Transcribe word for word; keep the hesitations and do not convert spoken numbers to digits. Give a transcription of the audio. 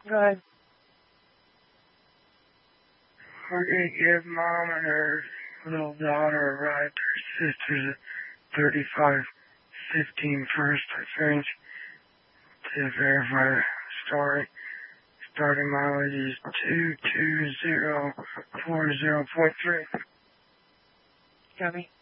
Go ahead. We're going to give Mom and her little daughter a ride to her sister's at thirty-five fifteen First, I think, to verify the story. Starting mileage is two two zero four zero point three. Copy.